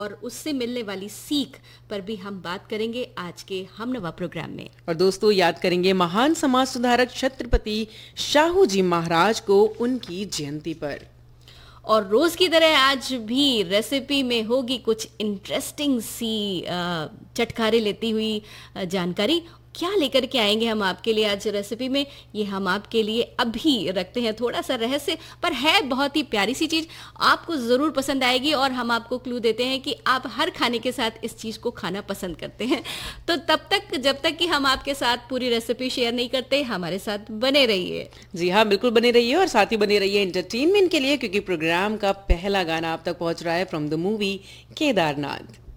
और उससे मिलने वाली सीख पर भी हम बात करेंगे आज के हमनवा प्रोग्राम में। और दोस्तों याद करेंगे महान समाज सुधारक छत्रपति शाहू जी महाराज को उनकी जयंती पर। और रोज की तरह आज भी रेसिपी में होगी कुछ इंटरेस्टिंग सी चटखारे लेती हुई जानकारी। क्या लेकर के आएंगे हम आपके लिए आज रेसिपी में, ये हम आपके लिए अभी रखते हैं थोड़ा सा रहस्य, पर है बहुत ही प्यारी सी चीज़, आपको ज़रूर पसंद आएगी। और हम आपको क्लू देते हैं कि आप हर खाने के साथ इस चीज़ को खाना पसंद करते हैं। तो तब तक जब तक कि हम आपके साथ पूरी रेसिपी शेयर नहीं करते, हमारे साथ बने रहिए। जी हाँ, बिल्कुल बने रहिए और साथ ही बने रहिए एंटरटेनमेंट के लिए, क्योंकि प्रोग्राम का पहला गाना आप तक पहुंच रहा है फ्रॉम द मूवी केदारनाथ।